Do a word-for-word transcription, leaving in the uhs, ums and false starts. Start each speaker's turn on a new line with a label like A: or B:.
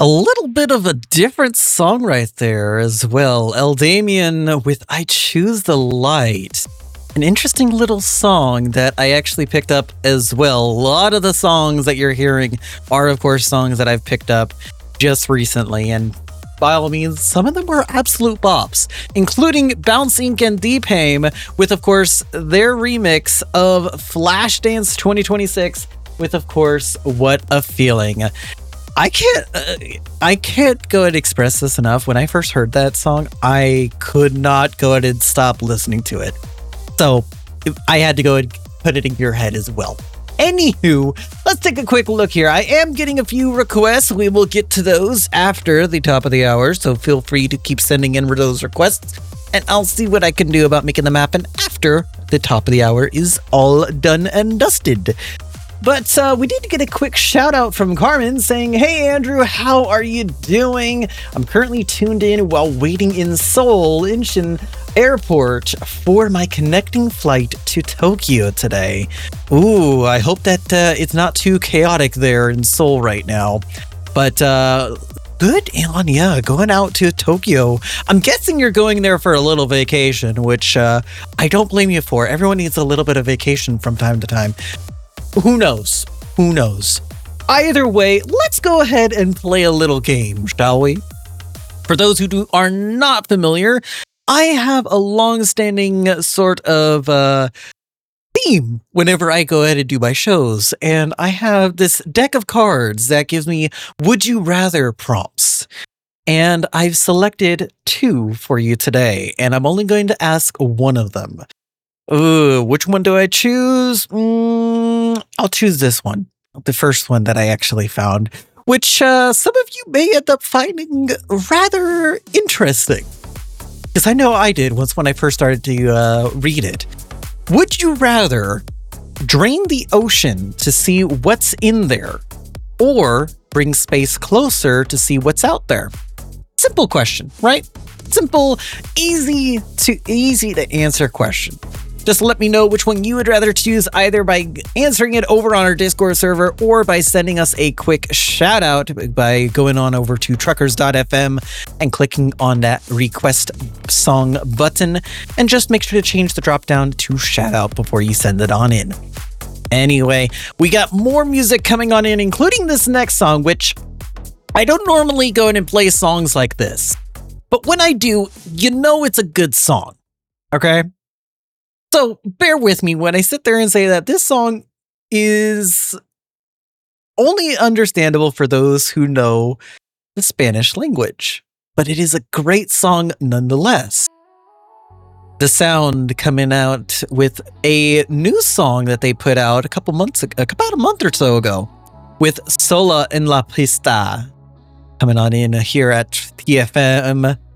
A: A little bit of a different song right there as well. Eldamian with I Choose the Light. An interesting little song that I actually picked up as well. A lot of the songs that you're hearing are, of course, songs that I've picked up just recently. And by all means, some of them were absolute bops, including Bounce Incorporated and D-Pame with, of course, their remix of Flashdance twenty twenty-six with, of course, What a Feeling. I can't, uh, I can't go and express this enough. When I first heard that song, I could not go ahead and stop listening to it. So I had to go and put it in your head as well. Anywho, let's take a quick look here. I am getting a few requests. We will get to those after the top of the hour, so feel free to keep sending in those requests, and I'll see what I can do about making them happen after the top of the hour is all done and dusted. But uh, we did get a quick shout out from Carmen saying, "Hey Andrew, how are you doing? I'm currently tuned in while waiting in Seoul Incheon Airport for my connecting flight to Tokyo today." Ooh, I hope that uh, it's not too chaotic there in Seoul right now. But uh, good on ya, going out to Tokyo. I'm guessing you're going there for a little vacation, which uh, I don't blame you for. Everyone needs a little bit of vacation from time to time. Who knows? Who knows? Either way, let's go ahead and play a little game, shall we? For those who do, are not familiar, I have a long-standing sort of uh, theme whenever I go ahead and do my shows, and I have this deck of cards that gives me would you rather prompts. And I've selected two for you today, and I'm only going to ask one of them. Ooh, which one do I choose? Mm, I'll choose this one. The first one that I actually found, which uh, some of you may end up finding rather interesting. Because I know I did once when I first started to uh, read it. Would you rather drain the ocean to see what's in there, or bring space closer to see what's out there? Simple question, right? Simple, easy to easy to answer question. Just let me know which one you would rather choose, either by answering it over on our Discord server or by sending us a quick shout out by going on over to truckers dot f m and clicking on that request song button. And just make sure to change the drop down to shout out before you send it on in. Anyway, we got more music coming on in, including this next song, which I don't normally go in and play songs like this. But when I do, you know it's a good song. Okay? So bear with me when I sit there and say that this song is only understandable for those who know the Spanish language, but it is a great song nonetheless. The Sound coming out with a new song that they put out a couple months ago, about a month or so ago, with Sola en la Pista coming on in here at T F M